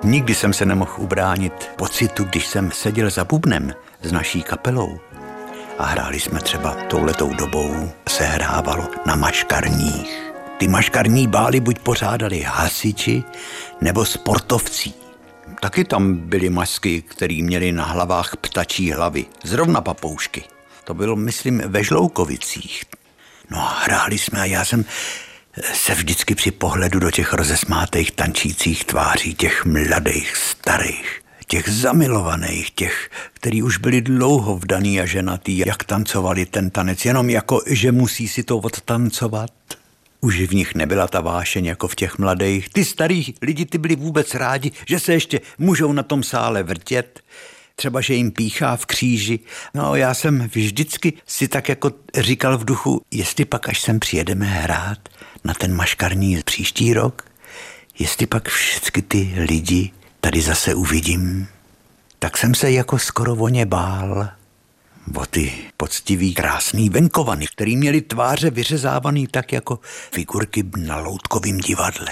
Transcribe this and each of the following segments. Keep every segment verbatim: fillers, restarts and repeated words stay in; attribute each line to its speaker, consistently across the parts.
Speaker 1: Nikdy jsem se nemohl ubránit pocitu, když jsem seděl za bubnem s naší kapelou a hráli jsme třeba touhletou dobou, se hrávalo na maškarních. Ty maškarní bály buď pořádali hasiči nebo sportovci. Taky tam byly masky, které měly na hlavách ptačí hlavy, zrovna papoušky. To bylo, myslím, ve Žloukovicích. No a hráli jsme a já jsem se vždycky při pohledu do těch rozesmátých tančících tváří, těch mladých, starých, těch zamilovaných, těch, který už byli dlouho vdaný a ženatý, jak tancovali ten tanec, jenom jako, že musí si to odtancovat. Už v nich nebyla ta vášeň jako v těch mladých. Ty starý lidi, ty byli vůbec rádi, že se ještě můžou na tom sále vrtět, třeba, že jim píchá v kříži. No já jsem vždycky si tak jako říkal v duchu, jestli pak, až sem přijedeme hrát na ten maškarní příští rok, jestli pak všechny ty lidi tady zase uvidím, tak jsem se jako skoro o ně bál. O ty poctivý, krásný venkovany, který měli tváře vyřezávaný tak jako figurky na loutkovém divadle.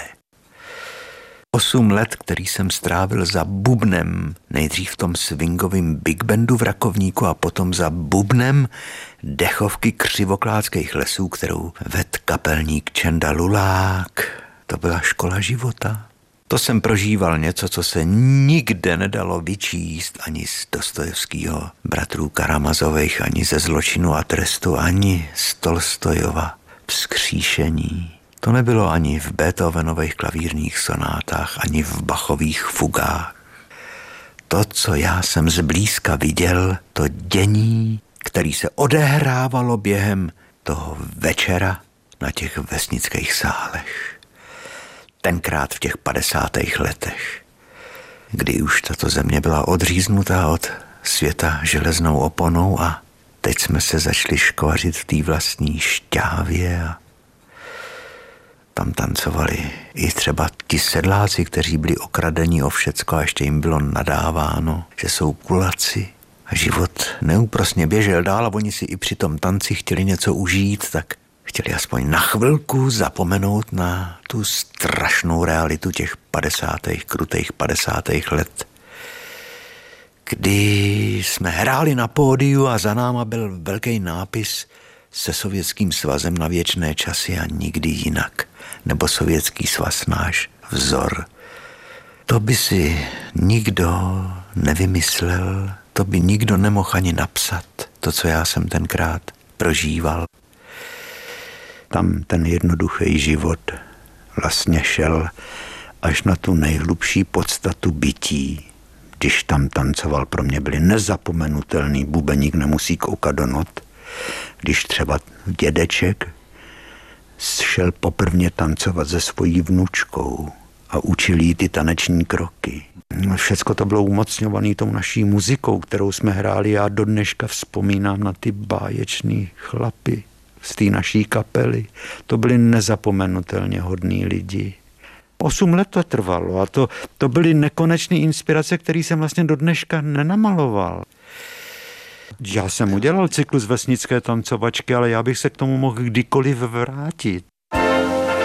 Speaker 1: Osm let, který jsem strávil za bubnem, nejdřív v tom swingovém big bandu v Rakovníku a potom za bubnem dechovky Křivoklátských lesů, kterou ved kapelník Čenda Lulák. To byla škola života. To jsem prožíval něco, co se nikde nedalo vyčíst ani z Dostojevského bratrů Karamazových, ani ze Zločinu a trestu, ani z Tolstojova Vzkříšení. To nebylo ani v Beethovenových klavírních sonátách, ani v Bachových fugách. To, co já jsem zblízka viděl, to dění, který se odehrávalo během toho večera na těch vesnických sálech. Tenkrát v těch padesátých letech, kdy už tato země byla odříznutá od světa železnou oponou a teď jsme se začali škvařit v té vlastní šťávě a tam tancovali i třeba ti sedláci, kteří byli okradeni o všecko a ještě jim bylo nadáváno, že jsou kulaci. A život neúprosně běžel dál a oni si i při tom tanci chtěli něco užít, tak chtěli aspoň na chvilku zapomenout na tu strašnou realitu těch padesátých, krutých padesátých let, kdy jsme hráli na pódiu a za náma byl velký nápis se Sovětským svazem na věčné časy a nikdy jinak, nebo Sovětský svaz náš vzor. To by si nikdo nevymyslel, to by nikdo nemohl ani napsat, to, co já jsem tenkrát prožíval. Tam ten jednoduchý život vlastně šel až na tu nejhlubší podstatu bytí. Když tam tancoval, pro mě byli nezapomenutelný, bubeník nemusí koukat do not. Když třeba dědeček šel poprvně tancovat se svojí vnučkou a učil jí ty taneční kroky. Všecko to bylo umocňované tou naší muzikou, kterou jsme hráli. Já do dneška vzpomínám na ty báječný chlapy z té naší kapely. To byli nezapomenutelně hodní lidi. Osm let to trvalo a to, to byly nekonečné inspirace, které jsem vlastně do dneška nenamaloval. Já jsem udělal cyklus vesnické tancovačky, ale já bych se k tomu mohl kdykoliv vrátit.